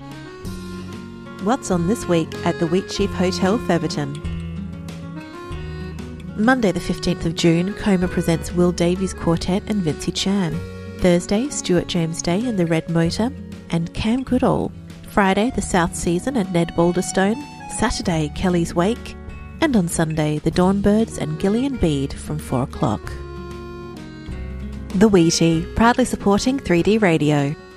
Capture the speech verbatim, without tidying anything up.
What's on this week at the Wheatsheaf Hotel, Featherton? Monday the fifteenth of June, Coma presents Will Davies Quartet and Vincy Chan. Thursday, Stuart James Day and the Red Motor and Cam Goodall. Friday, the South Season and Ned Balderstone. Saturday, Kelly's Wake. And on Sunday, the Dawnbirds and Gillian Bede from four o'clock. The Wheatie, proudly supporting three D Radio.